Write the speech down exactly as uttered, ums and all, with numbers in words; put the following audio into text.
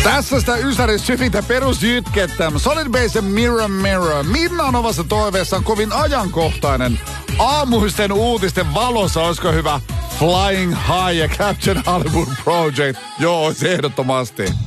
Tässä sitä Ysäri syvitä perusjytkettä. Solid Base Mirror Mirror. Minna on omassa toiveessaan kovin ajankohtainen. Aamuisten uutisten valossa olisiko hyvä Flying High ja Captain Hollywood Project? Joo, olisi ehdottomasti.